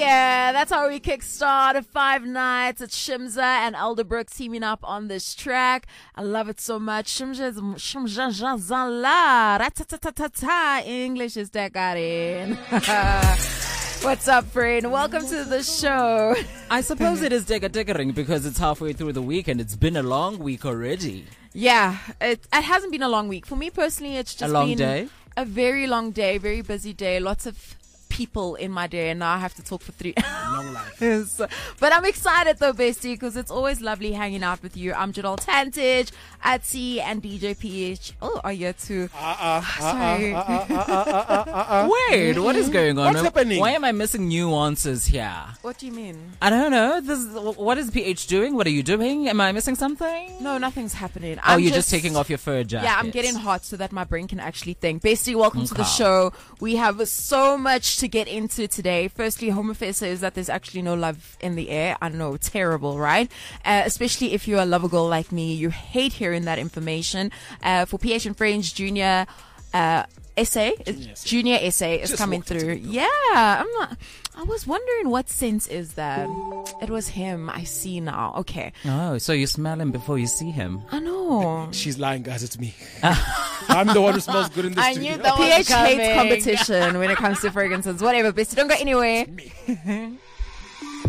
Yeah, that's how we kickstart 5 nights. It's Shimza and Elderbrook teaming up on this track. I love it so much. Shimza Zala. Ra-ta-ta-ta-ta-ta. English is that got in. What's up, friend? Welcome to the show. I suppose it is digga-diggering because it's halfway through the week and it's been a long week already. Yeah, it hasn't been a long week. For me personally, it's just a long been day. A very long day, very busy day. Lots of people in my day, and now I have to talk for 3 Long life. hours. But I'm excited though, bestie, because it's always lovely hanging out with you. I'm Jadal Tantich, Atsi, and DJ PH. Oh, are you too? Sorry. Wait, what is going on? What's happening? Why am I missing nuances here? What do you mean? I don't know. What is PH doing? What are you doing? Am I missing something? No, nothing's happening. Oh, you're just taking off your fur jacket. Yeah, I'm getting hot so that my brain can actually think. Bestie, welcome to the Okay. show. We have so much to get into today. Firstly, Home Affairs says that there's actually no love in the air. I know, terrible, right? Especially if you're a lover girl like me. You hate hearing that information. For PH and Friends, junior essay is Just coming walked into through. the door. Yeah, I was wondering what sense is that. It was him. I see now. Okay. Oh, so you smell him before you see him. I know. She's lying, guys. It's me. I'm the one who smells good in this I studio. knew that PH hates competition when it comes to fragrances. Whatever, bestie, don't go anywhere.